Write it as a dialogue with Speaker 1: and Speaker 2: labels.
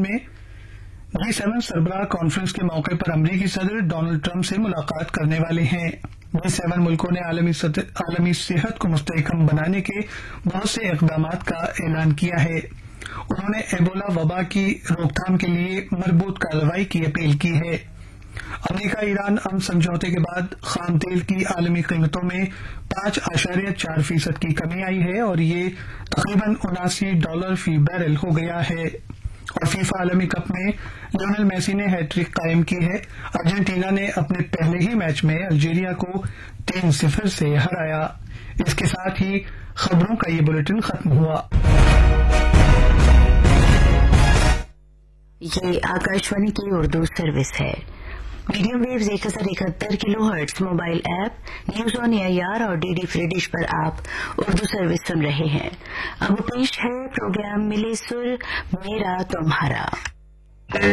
Speaker 1: में G7 सरबराह conference के मौके पर अमरीकी सदर डोनाल्ड ट्रंप से मुलाकात करने वाले हैं। G7 मुल्कों ने आलमी सेहत को मुस्तहकम बनाने के बहुत से इक़दामात का ऐलान किया है। उन्होंने एबोला वबा की रोकथाम के लिए मजबूत कार्रवाई की अपील की है। अमेरिका ईरान अमन समझौते के बाद खाम तेल की आलमी कीमतों में 5.4% की कमी आई है और ये तकरीबन $79 फी बैरल हो गया है। और फीफा आलमी कप में लियोनेल मेसी ने हैट्रिक कायम की है। अर्जेंटीना ने अपने पहले ही मैच में अल्जीरिया को 3-0 से हराया। इसके साथ ही खबरों का ये बुलेटिन खत्म हुआ।
Speaker 2: ये आकाशवाणी की उर्दू सर्विस है। Medium waves 1071 kilohertz mobile app news on AIR और डीडी फ्री डिश पर आप उर्दू सर्विस सुन रहे हैं। अब पेश है प्रोग्राम मिले सुर मेरा तुम्हारा।